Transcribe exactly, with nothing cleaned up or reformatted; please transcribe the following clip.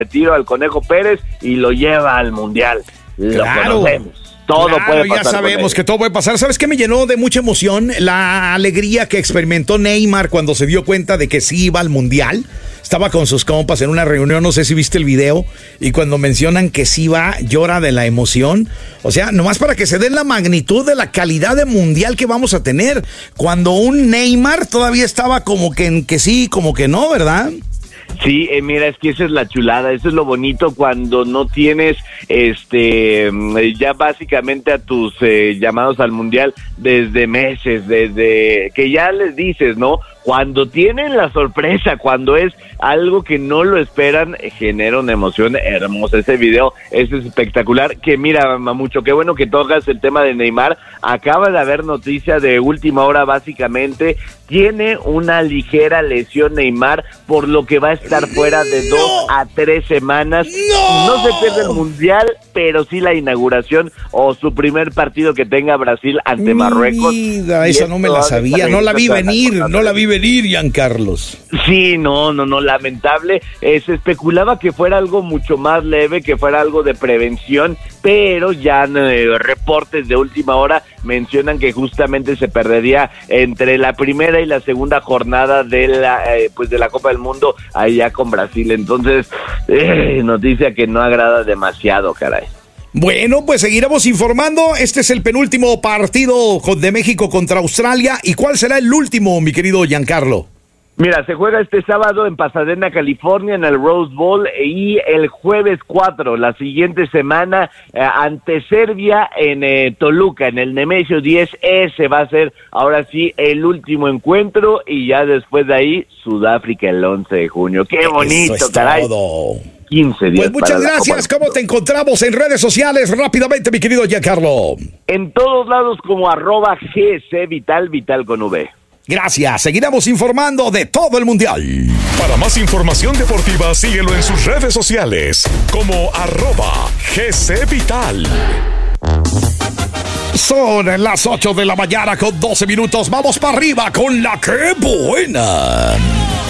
retiro al Conejo Pérez y lo lleva al Mundial. Lo claro. conocemos. Todo claro, puede pasar. Ya sabemos que todo puede pasar. ¿Sabes qué me llenó de mucha emoción? La alegría que experimentó Neymar cuando se dio cuenta de que sí iba al Mundial. Estaba con sus compas en una reunión, no sé si viste el video, y cuando mencionan que sí va, llora de la emoción. O sea, nomás para que se den la magnitud de la calidad de Mundial que vamos a tener. Cuando un Neymar todavía estaba como que en que sí, como que no, ¿verdad? Sí, eh, mira, es que esa es la chulada, eso es lo bonito cuando no tienes este ya básicamente a tus eh, llamados al Mundial desde meses, desde que ya les dices, ¿no? Cuando tienen la sorpresa, cuando es algo que no lo esperan, genera una emoción hermosa. Ese video es espectacular. Que mira, Mamucho, qué bueno que tocas el tema de Neymar. Acaba de haber noticia de última hora, básicamente. Tiene una ligera lesión Neymar, por lo que va a estar fuera de ¡No! dos a tres semanas. ¡No! No se pierde el Mundial, pero sí la inauguración o su primer partido que tenga Brasil ante Marruecos. Mira, esa no me la sabía, no la vi venir, no la vi venir, Giancarlos. Sí, no, no, no, lamentable. Eh, se especulaba que fuera algo mucho más leve, que fuera algo de prevención, pero ya eh, reportes de última hora mencionan que justamente se perdería entre la primera y la segunda jornada de la eh, pues de la Copa del Mundo allá con Brasil. Entonces, eh, noticia que no agrada demasiado, caray. Bueno, pues seguiremos informando. Este es el penúltimo partido de México contra Australia. ¿Y cuál será el último, mi querido Giancarlo? Mira, se juega este sábado en Pasadena, California, en el Rose Bowl, y el jueves cuatro, la siguiente semana, eh, ante Serbia en eh, Toluca, en el Nemesio diez. Ese va a ser, ahora sí, el último encuentro, y ya después de ahí, Sudáfrica el once de junio. ¡Qué bonito, Eso es caray! Todo. quince días. Pues muchas gracias. ¿Cómo te encontramos en redes sociales? Rápidamente, mi querido Giancarlo. En todos lados como arroba G C Vital, Vital con V. Gracias. Seguiremos informando de todo el Mundial. Para más información deportiva, síguelo en sus redes sociales como arroba G C Vital. Son las ocho de la mañana con doce minutos. Vamos para arriba con la que buena.